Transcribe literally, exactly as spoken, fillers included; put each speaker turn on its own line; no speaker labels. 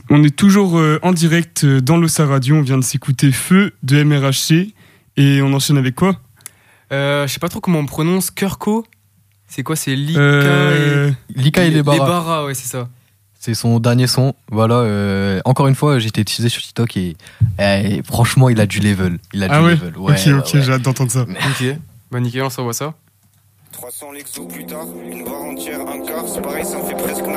On est toujours euh, en direct euh, dans l'Ossa Radio. On vient de s'écouter Feu de M R H C. Et on enchaîne avec quoi ?
euh, Je sais pas trop comment on prononce. Kurko. C'est quoi ? C'est Lika
euh...
et...
Lika et les Barras.
Les Barras, ouais, c'est ça.
C'est son dernier son. Voilà. Euh, encore une fois, j'ai été utilisé sur TikTok et, et franchement, il a du level. Il a
ah
du
ouais
level. Ouais,
ok, ok,
ouais.
j'ai hâte d'entendre ça.
Ok. Bah nickel, on s'envoie ça.
trois cents Lexo plus tard, une barre entière, un quart, c'est pareil, ça me fait presque